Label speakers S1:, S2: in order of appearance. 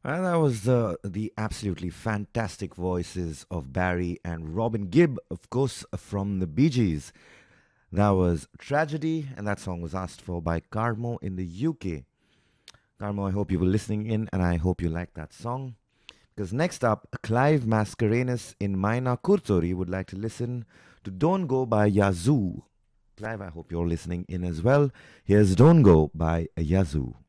S1: And that was the absolutely fantastic voices of Barry and Robin Gibb, of course, from the Bee Gees. That was Tragedy, and that song was asked for by Carmo in the UK. Carmo, I hope you were listening in, and I hope you liked that song. Because next up, Clive Mascarenhas in Maina Kurtori would like to listen to Don't Go by Yazoo. Clive, I hope you're listening in as well. Here's Don't Go by Yazoo.